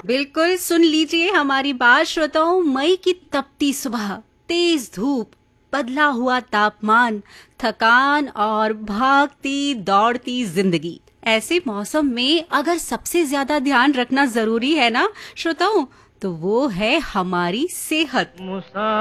बिल्कुल, सुन लीजिए हमारी बात श्रोताओं। मई की तपती सुबह, तेज धूप, बदला हुआ तापमान, थकान और भागती दौड़ती जिंदगी। ऐसे मौसम में अगर सबसे ज्यादा ध्यान रखना जरूरी है ना श्रोताओं, तो वो है हमारी सेहत।